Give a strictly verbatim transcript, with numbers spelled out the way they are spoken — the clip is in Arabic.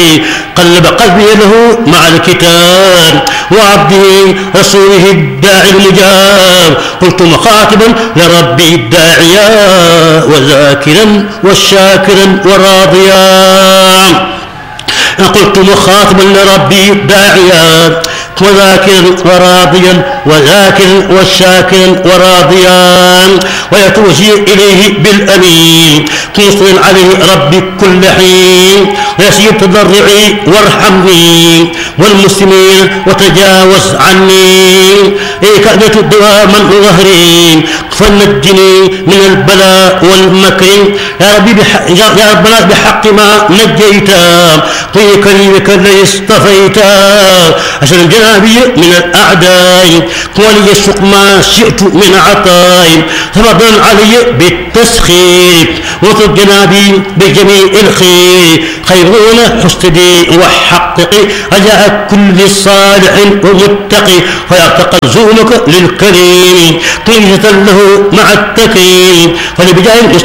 قلب قلبي له مع الكتاب وعبده رسوله الداعي المجاب. قلت مخاطبا لربي الداعيا وذاكرا والشاكرا وراضيا. قلت مخاطبا لربي الداعيا وذاكرا وراضيا وذاكرا والشاكرا وراضيا ويتوجه إليه بالأمين مصر عليه ربي كل حين ويسير تضرعي وارحمني والمسلمين وتجاوز عني كأبت دواما ظهري فنجني من البلاء والمكر يا ربي بحق يا ربنا بحق ما نجيتا في كريمك الذي اصطفيتا عشان جنابي من الأعداء ولي السوق ما شئت من عطاء فضلا علي بالتسخير وطب جنابي بجميع الخير خيرون حسدي وحققي رجاء كل صالح ومتقي فيرتقى زونك للكريم طيبة له مع التكريم فلبجاه